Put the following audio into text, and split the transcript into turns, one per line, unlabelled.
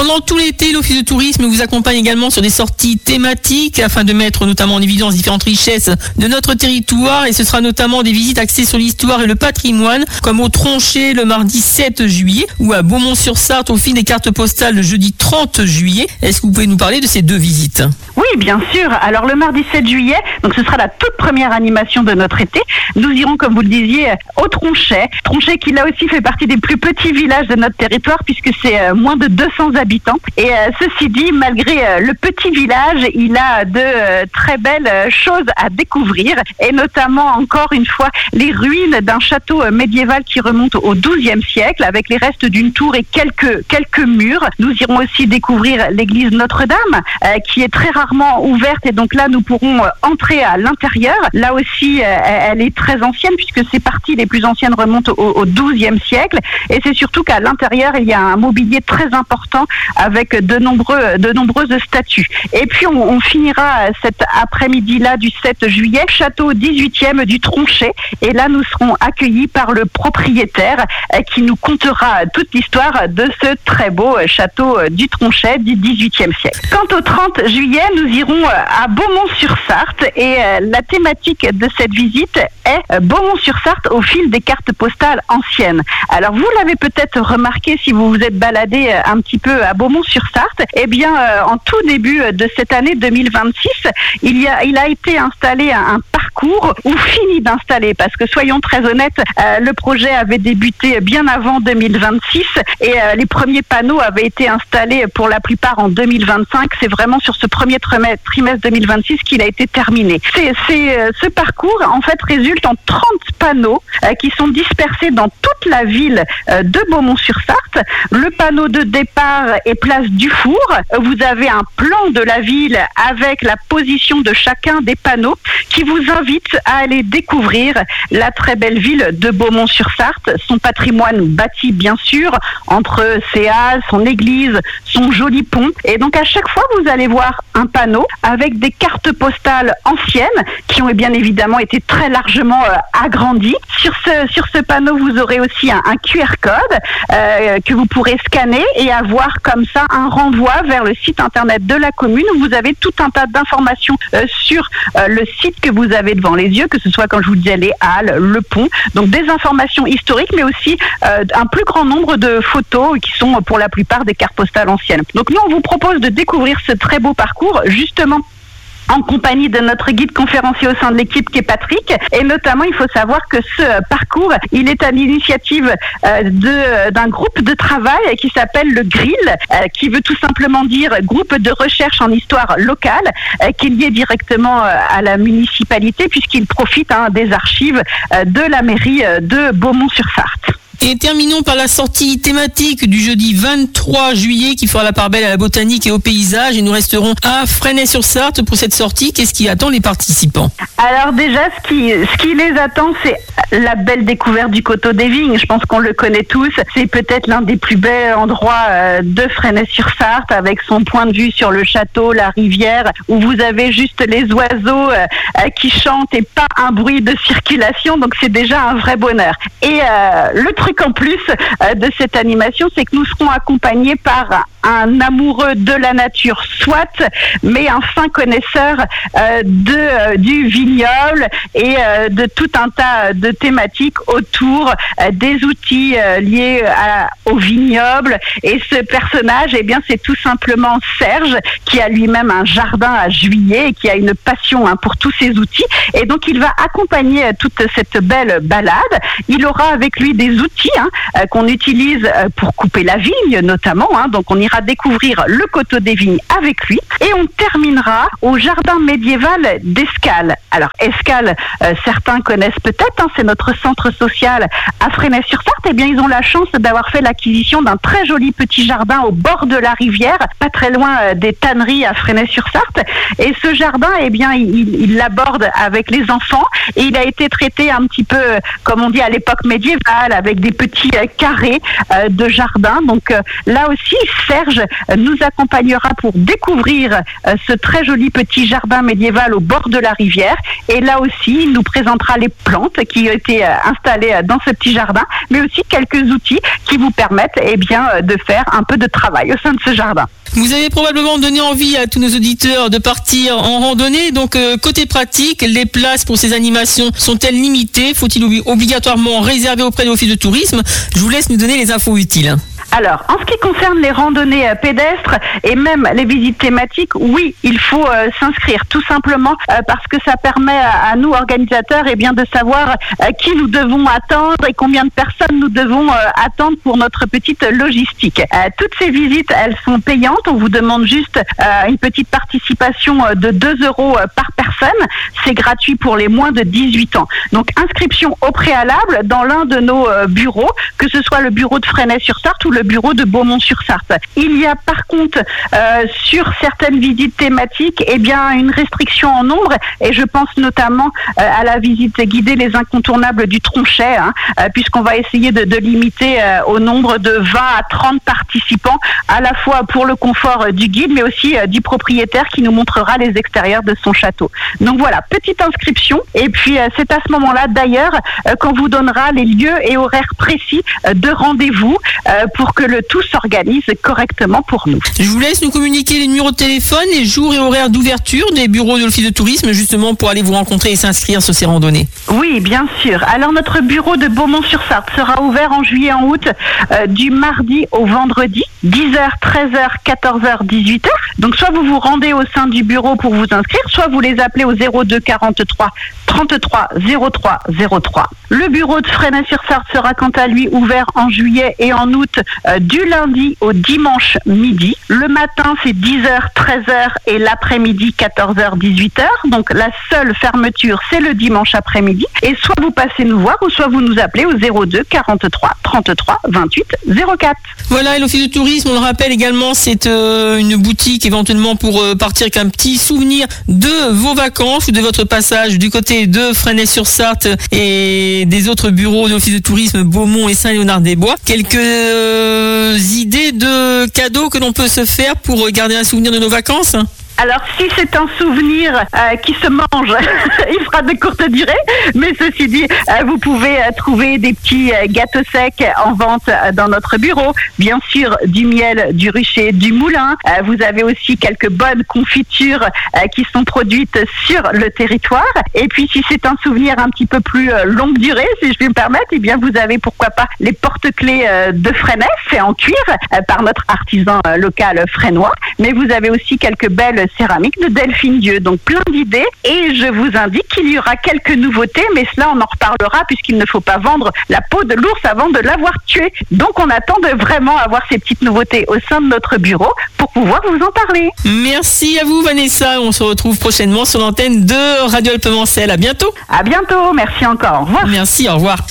Pendant tout l'été, l'Office de tourisme vous accompagne également sur des sorties thématiques afin de mettre notamment en évidence différentes richesses de notre territoire, et ce sera notamment des visites axées sur l'histoire et le patrimoine, comme au Tronchet le mardi 7 juillet ou à Beaumont-sur-Sarthe au fil des cartes postales le jeudi 30 juillet. Est-ce que vous pouvez nous parler de ces deux visites ?
Oui, bien sûr. Alors le mardi 7 juillet, donc ce sera la toute première animation de notre été. Nous irons, comme vous le disiez, au Tronchet. Tronchet qui là aussi fait partie des plus petits villages de notre territoire puisque c'est moins de 200 habitants. Et ceci dit, malgré le petit village, il a de très belles choses à découvrir, et notamment encore une fois les ruines d'un château médiéval qui remonte au XIIe siècle avec les restes d'une tour et quelques murs. Nous irons aussi découvrir l'église Notre-Dame qui est très rarement ouverte, et donc là nous pourrons entrer à l'intérieur. Là aussi elle est très ancienne puisque ces parties les plus anciennes remontent au XIIe siècle, et c'est surtout qu'à l'intérieur il y a un mobilier très important avec de nombreuses statues. Et puis on finira cet après-midi-là du 7 juillet, château 18e du Tronchet, et là nous serons accueillis par le propriétaire qui nous contera toute l'histoire de ce très beau château du Tronchet du 18e siècle. Quant au 30 juillet, nous irons à Beaumont-sur-Sarthe, et la thématique de cette visite est Beaumont-sur-Sarthe au fil des cartes postales anciennes. Alors vous l'avez peut-être remarqué si vous vous êtes baladé un petit peu à Beaumont-sur-Sarthe, eh bien en tout début de cette année 2026, il a été installé un parcours, ou fini d'installer, parce que soyons très honnêtes, le projet avait débuté bien avant 2026 et les premiers panneaux avaient été installés pour la plupart en 2025. C'est vraiment sur ce premier trimestre 2026 qu'il a été terminé. Ce parcours en fait résulte en 30 panneaux qui sont dispersés dans toute la ville de Beaumont-sur-Sarthe. Le panneau de départ est place du Four. Vous avez un plan de la ville avec la position de chacun des panneaux qui vous invite à aller découvrir la très belle ville de Beaumont-sur-Sarthe, son patrimoine bâti bien sûr, entre ses halles, son église, son joli pont. Et donc à chaque fois vous allez voir un panneau avec des cartes postales anciennes qui ont bien évidemment été très largement agrandies. Sur ce panneau vous aurez aussi un QR code que vous pourrez scanner et avoir comme ça un renvoi vers le site internet de la commune où vous avez tout un tas d'informations sur le site que vous avez devant les yeux, que ce soit, comme je vous disais, les halles, le pont, donc des informations historiques, mais aussi un plus grand nombre de photos qui sont pour la plupart des cartes postales anciennes. Donc nous, on vous propose de découvrir ce très beau parcours, justement en compagnie de notre guide conférencier au sein de l'équipe qui est Patrick. Et notamment, il faut savoir que ce parcours, il est à l'initiative d'un groupe de travail qui s'appelle le GRIL, qui veut tout simplement dire groupe de recherche en histoire locale, qui est lié directement à la municipalité puisqu'il profite des archives de la mairie de Beaumont-sur-Sarthe.
Et terminons par la sortie thématique du jeudi 23 juillet qui fera la part belle à la botanique et au paysage. Et nous resterons à Fresnay-sur-Sarthe pour cette sortie. Qu'est-ce qui attend les participants ?
Alors déjà, ce qui les attend, c'est la belle découverte du Coteau des Vignes. Je pense qu'on le connaît tous. C'est peut-être l'un des plus bels endroits de Fresnay-sur-Sarthe, avec son point de vue sur le château, la rivière, où vous avez juste les oiseaux qui chantent et pas un bruit de circulation. Donc c'est déjà un vrai bonheur. Et le truc en plus de cette animation, c'est que nous serons accompagnés par un amoureux de la nature, soit, mais un fin connaisseur du vignoble et de tout un tas de thématiques autour des outils liés au vignoble. Et ce personnage, eh bien, c'est tout simplement Serge, qui a lui-même un jardin à Juillet et qui a une passion pour tous ces outils. Et donc, il va accompagner toute cette belle balade. Il aura avec lui des outils qu'on utilise pour couper la vigne, notamment. Donc, on ira découvrir le Coteau des Vignes avec lui. Et on terminera au jardin médiéval d'Escales. Alors, Escales, certains connaissent peut-être, c'est notre centre social à Fresnay-sur-Sarthe. Eh bien, ils ont la chance d'avoir fait l'acquisition d'un très joli petit jardin au bord de la rivière, pas très loin des tanneries à Fresnay-sur-Sarthe. Et ce jardin, eh bien, il l'aborde avec les enfants et il a été traité un petit peu, comme on dit à l'époque médiévale, avec des petits carrés de jardin. Donc là aussi, Serge nous accompagnera pour découvrir ce très joli petit jardin médiéval au bord de la rivière. Et là aussi, il nous présentera les plantes qui ont été installées dans ce petit jardin, mais aussi quelques outils qui vous permettent de faire un peu de travail au sein de ce jardin.
Vous avez probablement donné envie à tous nos auditeurs de partir en randonnée. Donc, côté pratique, les places pour ces animations sont-elles limitées? Faut-il obligatoirement réserver auprès de l'office de tourisme? Je vous laisse nous donner les infos utiles.
Alors, en ce qui concerne les randonnées pédestres et même les visites thématiques, oui, il faut s'inscrire, tout simplement parce que ça permet à nous, organisateurs, de savoir qui nous devons attendre et combien de personnes nous devons attendre pour notre petite logistique. Toutes ces visites, elles sont payantes. On vous demande juste une petite participation de 2 € par personne. C'est gratuit pour les moins de 18 ans. Donc, inscription au préalable dans l'un de nos bureaux, que ce soit le bureau de Fresnay-sur-Sarthe ou le bureau de Beaumont-sur-Sarthe. Il y a par contre sur certaines visites thématiques une restriction en nombre, et je pense notamment à la visite guidée Les Incontournables du Tronchet, puisqu'on va essayer de limiter au nombre de 20 à 30 participants, à la fois pour le confort du guide mais aussi du propriétaire qui nous montrera les extérieurs de son château. Donc voilà, petite inscription, et puis c'est à ce moment-là d'ailleurs qu'on vous donnera les lieux et horaires précis de rendez-vous pour que le tout s'organise correctement pour nous.
Je vous laisse nous communiquer les numéros de téléphone, les jours et horaires d'ouverture des bureaux de l'office de tourisme, justement pour aller vous rencontrer et s'inscrire sur ces randonnées.
Oui, bien sûr. Alors notre bureau de Beaumont-sur-Sarthe sera ouvert en juillet, en août, du mardi au vendredi, 10h, 13h, 14h, 18h. Donc soit vous vous rendez au sein du bureau pour vous inscrire, soit vous les appelez au 02 43 33 03 03. Le bureau de Fresnay-sur-Sarthe sera quant à lui ouvert en juillet et en août du lundi au dimanche midi. Le matin, c'est 10h, 13h et l'après-midi, 14h, 18h. Donc la seule fermeture, c'est le dimanche après-midi. Et soit vous passez nous voir ou soit vous nous appelez au 02 43 33 28 04.
Voilà, et l'office de tourisme, on le rappelle également, c'est une boutique éventuellement pour partir avec un petit souvenir de vos vacances ou de votre passage du côté de Fresnay-sur-Sarthe et des autres bureaux de l'office de tourisme Beaumont et Saint-Léonard-des-Bois. Quelques idées de cadeaux que l'on peut se faire pour garder un souvenir de nos vacances?
Alors, si c'est un souvenir qui se mange, il sera de courte durée. Mais ceci dit, vous pouvez trouver des petits gâteaux secs en vente dans notre bureau. Bien sûr, du miel, du rucher, du moulin. Vous avez aussi quelques bonnes confitures qui sont produites sur le territoire. Et puis, si c'est un souvenir un petit peu plus longue durée, si je puis me permettre, vous avez pourquoi pas les porte-clés de Fresnay, faits en cuir par notre artisan local fresnois. Mais vous avez aussi quelques belles céramique de Delphine Dieu. Donc plein d'idées, et je vous indique qu'il y aura quelques nouveautés, mais cela on en reparlera puisqu'il ne faut pas vendre la peau de l'ours avant de l'avoir tué. Donc on attend de vraiment avoir ces petites nouveautés au sein de notre bureau pour pouvoir vous en parler.
Merci à vous Vanessa, on se retrouve prochainement sur l'antenne de Radio Alpemancel. À bientôt.
À bientôt, merci encore, au revoir.
Merci, au revoir.